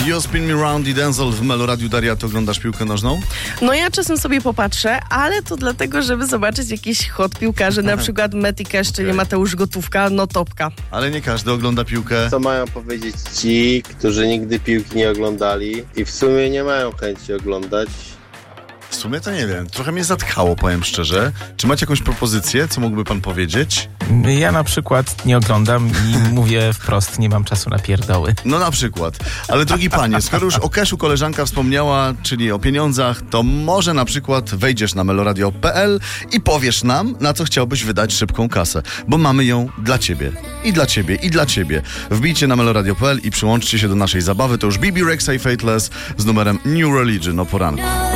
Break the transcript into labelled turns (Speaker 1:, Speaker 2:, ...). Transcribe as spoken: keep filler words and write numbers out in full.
Speaker 1: You Spin Me Round i Denzel w Meloradiu. Daria, to oglądasz piłkę nożną?
Speaker 2: No ja czasem sobie popatrzę, ale to dlatego, żeby zobaczyć jakiś hot piłkarzy, na przykład Matty Cash, czyli Mateusz Gotówka, no topka.
Speaker 1: Ale nie każdy ogląda piłkę.
Speaker 3: Co mają powiedzieć ci, którzy nigdy piłki nie oglądali i w sumie nie mają chęci oglądać?
Speaker 1: W sumie to nie wiem. Trochę mnie zatkało, powiem szczerze. Czy macie jakąś propozycję, co mógłby pan powiedzieć?
Speaker 4: Ja na przykład nie oglądam i mówię wprost, nie mam czasu na pierdoły.
Speaker 1: No na przykład. Ale drogi panie, skoro już o cashu koleżanka wspomniała, czyli o pieniądzach, to może na przykład wejdziesz na meloradio kropka p l i powiesz nam, na co chciałbyś wydać szybką kasę. Bo mamy ją dla ciebie. I dla ciebie, i dla ciebie. Wbijcie na meloradio kropka p l i przyłączcie się do naszej zabawy. To już B B Rexha i Fateless z numerem New Religion o poranku.